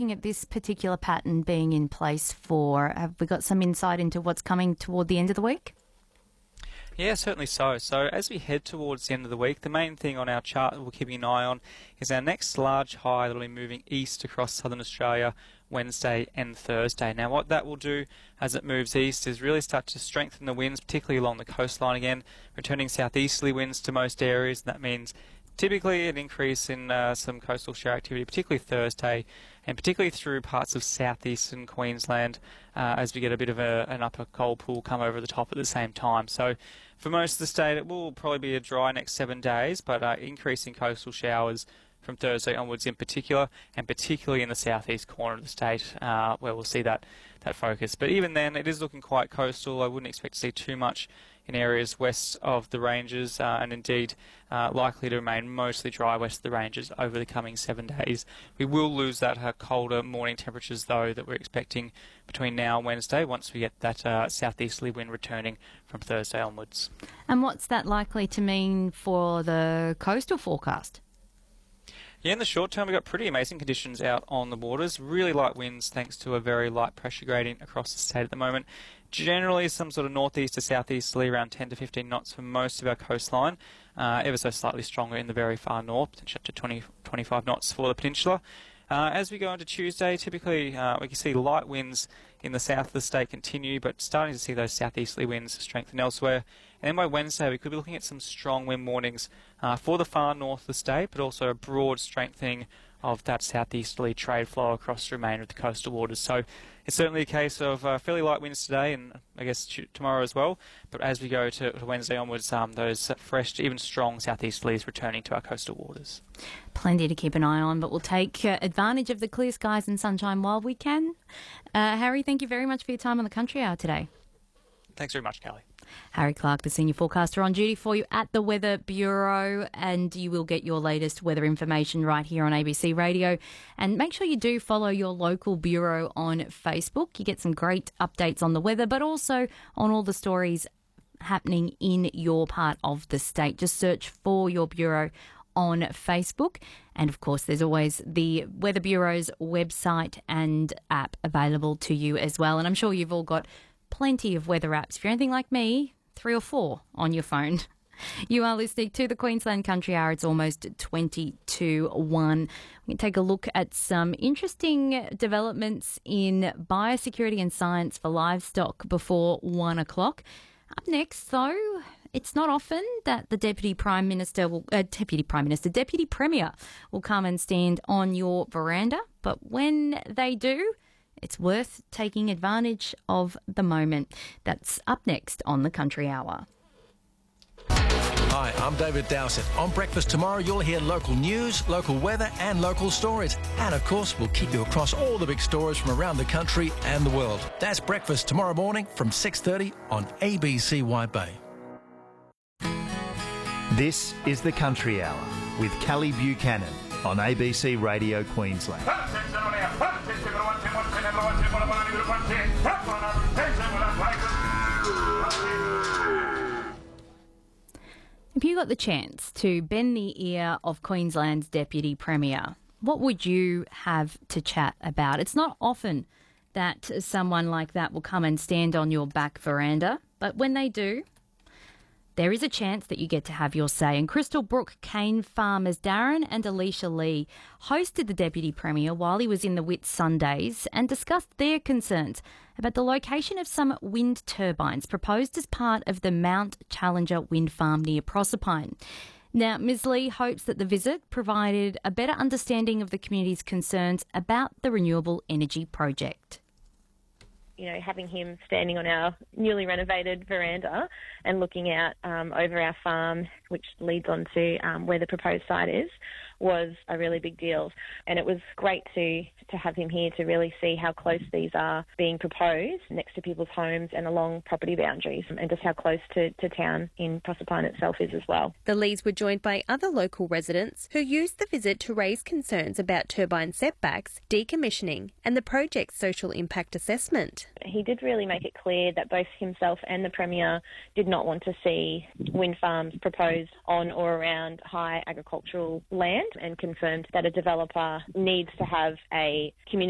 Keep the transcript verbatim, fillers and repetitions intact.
looking at this particular pattern being in place for? Have we got some insight into what's coming toward the end of the week? Yeah, certainly so. So as we head towards the end of the week, the main thing on our chart that we're keeping an eye on is our next large high that will be moving east across southern Australia Wednesday and Thursday. Now what that will do as it moves east is really start to strengthen the winds, particularly along the coastline again, returning southeasterly winds to most areas, and that means typically an increase in uh, some coastal shower activity, particularly Thursday, and particularly through parts of southeastern Queensland uh, as we get a bit of a, an upper cold pool come over the top at the same time. So for most of the state, it will probably be a dry next seven days, but uh, increasing coastal showers from Thursday onwards in particular, and particularly in the southeast corner of the state uh, where we'll see that, that focus. But even then, it is looking quite coastal. I wouldn't expect to see too much in areas west of the ranges, uh, and indeed uh, likely to remain mostly dry west of the ranges over the coming seven days. We will lose that uh, colder morning temperatures, though, that we're expecting between now and Wednesday once we get that uh, southeasterly wind returning from Thursday onwards. And what's that likely to mean for the coastal forecast? Yeah, in the short term, we've got pretty amazing conditions out on the waters. Really light winds thanks to a very light pressure gradient across the state at the moment. Generally some sort of northeast to southeasterly around ten to fifteen knots for most of our coastline. Uh, ever so slightly stronger in the very far north, potentially up to twenty, twenty-five knots for the peninsula. Uh, as we go into Tuesday, typically uh, we can see light winds in the south of the state continue, but starting to see those southeasterly winds strengthen elsewhere. And then by Wednesday, we could be looking at some strong wind warnings uh, for the far north of the state, but also a broad strengthening of that southeasterly trade flow across the remainder of the coastal waters. So it's certainly a case of uh, fairly light winds today, and I guess t- tomorrow as well. But as we go to, to Wednesday onwards, um, those fresh to even strong southeasterlies returning to our coastal waters. Plenty to keep an eye on, but we'll take uh, advantage of the clear skies and sunshine while we can. Uh, Harry, thank you very much for your time on the Country Hour today. Thanks very much, Callie. Harry Clark, the senior forecaster on duty for you at the Weather Bureau, and you will get your latest weather information right here on A B C Radio. And make sure you do follow your local bureau on Facebook. You get some great updates on the weather, but also on all the stories happening in your part of the state. Just search for your bureau on Facebook. And of course, there's always the Weather Bureau's website and app available to you as well. And I'm sure you've all got plenty of weather apps. If you're anything like me, three or four on your phone. You are listening to the Queensland Country Hour. It's almost twenty to one. We can take a look at some interesting developments in biosecurity and science for livestock before one o'clock. Up next, though, it's not often that the Deputy Prime Minister, will, uh, Deputy Prime Minister, Deputy Premier will come and stand on your veranda. But when they do, it's worth taking advantage of the moment. That's up next on the Country Hour. Hi, I'm David Dowsett. On Breakfast Tomorrow, you'll hear local news, local weather and local stories. And of course, we'll keep you across all the big stories from around the country and the world. That's Breakfast tomorrow morning from six thirty on A B C Wide Bay. This is the Country Hour with Callie Buchanan on A B C Radio Queensland. If you got the chance to bend the ear of Queensland's Deputy Premier, what would you have to chat about? It's not often that someone like that will come and stand on your back veranda, but when they do, there is a chance that you get to have your say. And Crystal Brook cane farmers Darren and Alicia Lee hosted the Deputy Premier while he was in the Whitsundays and discussed their concerns about the location of some wind turbines proposed as part of the Mount Challenger wind farm near Proserpine. Now, Miz Lee hopes that the visit provided a better understanding of the community's concerns about the renewable energy project. You know, having him standing on our newly renovated veranda and looking out um, over our farm, which leads on to um, where the proposed site is, was a really big deal. And it was great to to have him here to really see how close these are being proposed next to people's homes and along property boundaries, and just how close to, to town in Proserpine itself is as well. The Lees were joined by other local residents who used the visit to raise concerns about turbine setbacks, decommissioning and the project's social impact assessment. He did really make it clear that both himself and the Premier did not want to see wind farms proposed on or around high agricultural land, and confirmed that a developer needs to have a community